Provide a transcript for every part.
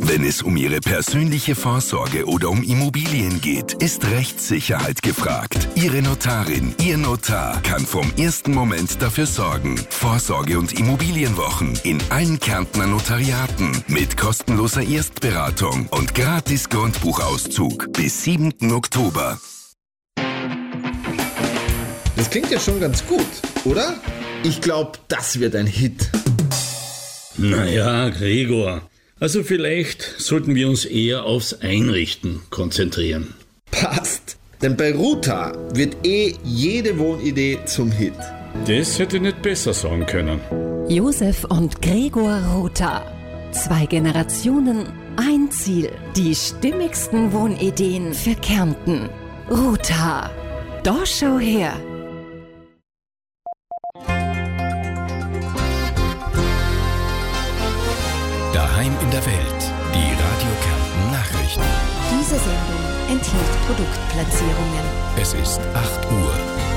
Wenn es um Ihre persönliche Vorsorge oder um Immobilien geht, ist Rechtssicherheit gefragt. Ihre Notarin, Ihr Notar kann vom ersten Moment dafür sorgen. Vorsorge- und Immobilienwochen in allen Kärntner Notariaten mit kostenloser Erstberatung und gratis Grundbuchauszug bis 7. Oktober. Das klingt ja schon ganz gut, oder? Ich glaube, das wird ein Hit. Naja, Gregor, also vielleicht sollten wir uns eher aufs Einrichten konzentrieren. Passt, denn bei Ruta wird jede Wohnidee zum Hit. Das hätte ich nicht besser sagen können. Josef und Gregor Rother. 2 Generationen, ein Ziel. Die stimmigsten Wohnideen für Kärnten. Rother. Da schau her. Daheim in der Welt. Die Radio Kärnten Nachrichten. Diese Sendung enthielt Produktplatzierungen. Es ist 8 Uhr.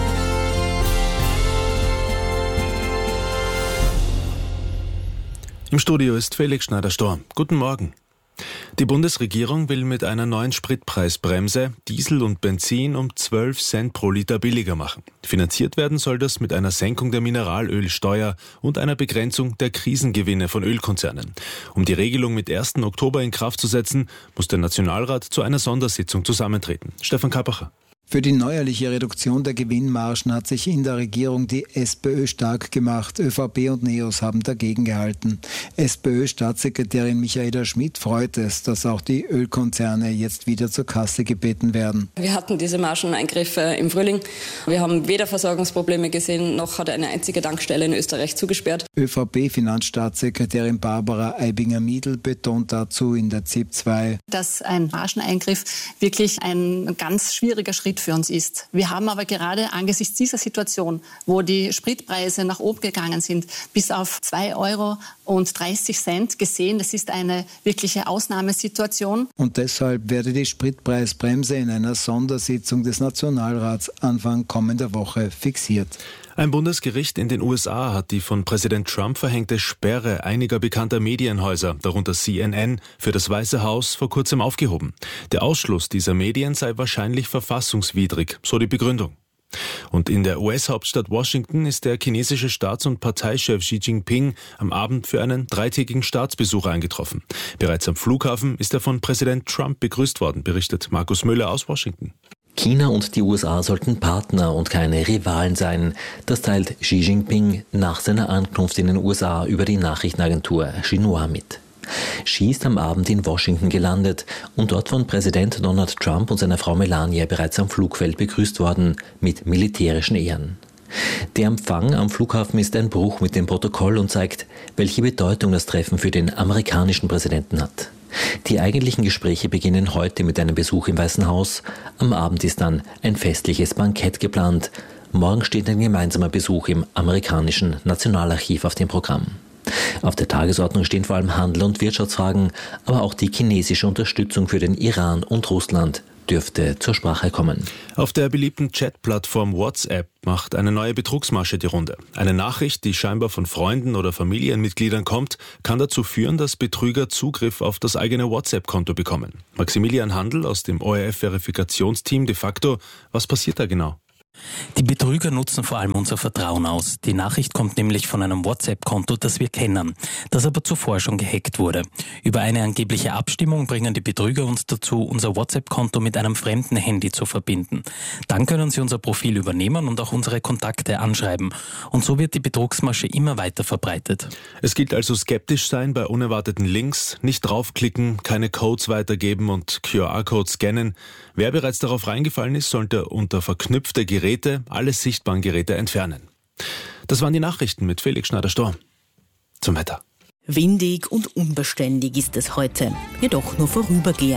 Im Studio ist Felix Schneider-Storr. Guten Morgen. Die Bundesregierung will mit einer neuen Spritpreisbremse Diesel und Benzin um 12 Cent pro Liter billiger machen. Finanziert werden soll das mit einer Senkung der Mineralölsteuer und einer Begrenzung der Krisengewinne von Ölkonzernen. Um die Regelung mit 1. Oktober in Kraft zu setzen, muss der Nationalrat zu einer Sondersitzung zusammentreten. Stefan Kappacher. Für die neuerliche Reduktion der Gewinnmargen hat sich in der Regierung die SPÖ stark gemacht. ÖVP und NEOS haben dagegen gehalten. SPÖ-Staatssekretärin Michaela Schmidt freut es, dass auch die Ölkonzerne jetzt wieder zur Kasse gebeten werden. Wir hatten diese Margeneingriffe im Frühling. Wir haben weder Versorgungsprobleme gesehen, noch hat eine einzige Tankstelle in Österreich zugesperrt. ÖVP-Finanzstaatssekretärin Barbara Eibinger-Miedl betont dazu in der ZIP 2, dass ein Margeneingriff wirklich ein ganz schwieriger Schritt für uns ist. Wir haben aber gerade angesichts dieser Situation, wo die Spritpreise nach oben gegangen sind, bis auf 2,30 € gesehen, das ist eine wirkliche Ausnahmesituation. Und deshalb werde die Spritpreisbremse in einer Sondersitzung des Nationalrats Anfang kommender Woche fixiert. Ein Bundesgericht in den USA hat die von Präsident Trump verhängte Sperre einiger bekannter Medienhäuser, darunter CNN, für das Weiße Haus vor kurzem aufgehoben. Der Ausschluss dieser Medien sei wahrscheinlich verfassungswidrig, so die Begründung. Und in der US-Hauptstadt Washington ist der chinesische Staats- und Parteichef Xi Jinping am Abend für einen 3-tägigen Staatsbesuch eingetroffen. Bereits am Flughafen ist er von Präsident Trump begrüßt worden, berichtet Markus Müller aus Washington. China und die USA sollten Partner und keine Rivalen sein. Das teilt Xi Jinping nach seiner Ankunft in den USA über die Nachrichtenagentur Xinhua mit. Xi ist am Abend in Washington gelandet und dort von Präsident Donald Trump und seiner Frau Melania bereits am Flugfeld begrüßt worden mit militärischen Ehren. Der Empfang am Flughafen ist ein Bruch mit dem Protokoll und zeigt, welche Bedeutung das Treffen für den amerikanischen Präsidenten hat. Die eigentlichen Gespräche beginnen heute mit einem Besuch im Weißen Haus. Am Abend ist dann ein festliches Bankett geplant. Morgen steht ein gemeinsamer Besuch im amerikanischen Nationalarchiv auf dem Programm. Auf der Tagesordnung stehen vor allem Handel- und Wirtschaftsfragen, aber auch die chinesische Unterstützung für den Iran und Russland dürfte zur Sprache kommen. Auf der beliebten Chat-Plattform WhatsApp macht eine neue Betrugsmasche die Runde. Eine Nachricht, die scheinbar von Freunden oder Familienmitgliedern kommt, kann dazu führen, dass Betrüger Zugriff auf das eigene WhatsApp-Konto bekommen. Maximilian Handel aus dem ORF-Verifikationsteam de facto, was passiert da genau? Die Betrüger nutzen vor allem unser Vertrauen aus. Die Nachricht kommt nämlich von einem WhatsApp-Konto, das wir kennen, das aber zuvor schon gehackt wurde. Über eine angebliche Abstimmung bringen die Betrüger uns dazu, unser WhatsApp-Konto mit einem fremden Handy zu verbinden. Dann können sie unser Profil übernehmen und auch unsere Kontakte anschreiben. Und so wird die Betrugsmasche immer weiter verbreitet. Es gilt also skeptisch sein bei unerwarteten Links, nicht draufklicken, keine Codes weitergeben und QR-Codes scannen. Wer bereits darauf reingefallen ist, sollte unter verknüpfte Geräte alle sichtbaren Geräte entfernen. Das waren die Nachrichten mit Felix Schneider-Storr. Zum Wetter. Windig und unbeständig ist es heute, jedoch nur vorübergehend.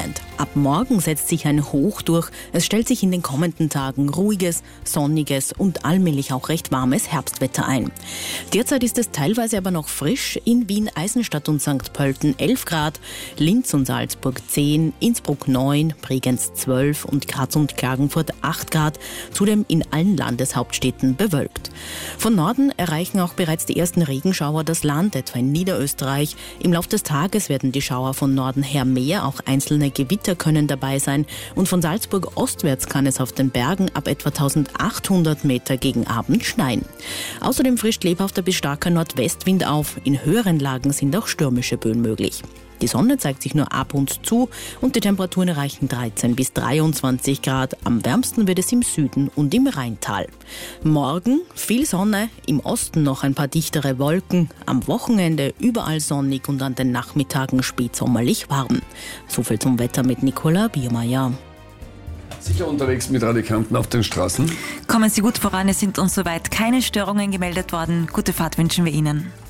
Ab morgen setzt sich ein Hoch durch. Es stellt sich in den kommenden Tagen ruhiges, sonniges und allmählich auch recht warmes Herbstwetter ein. Derzeit ist es teilweise aber noch frisch. In Wien, Eisenstadt und St. Pölten 11 Grad, Linz und Salzburg 10, Innsbruck 9, Bregenz 12 und Graz und Klagenfurt 8 Grad. Zudem in allen Landeshauptstädten bewölkt. Von Norden erreichen auch bereits die ersten Regenschauer das Land, etwa in Niederösterreich. Im Laufe des Tages werden die Schauer von Norden her mehr, auch einzelne Gewitter können dabei sein. Und von Salzburg ostwärts kann es auf den Bergen ab etwa 1800 Meter gegen Abend schneien. Außerdem frischt lebhafter bis starker Nordwestwind auf. In höheren Lagen sind auch stürmische Böen möglich. Die Sonne zeigt sich nur ab und zu und die Temperaturen erreichen 13 bis 23 Grad. Am wärmsten wird es im Süden und im Rheintal. Morgen viel Sonne, im Osten noch ein paar dichtere Wolken. Am Wochenende überall sonnig und an den Nachmittagen spätsommerlich warm. Soviel zum Wetter mit Nicola Biermeier. Sicher unterwegs mit Radikanten auf den Straßen? Kommen Sie gut voran, es sind uns soweit keine Störungen gemeldet worden. Gute Fahrt wünschen wir Ihnen.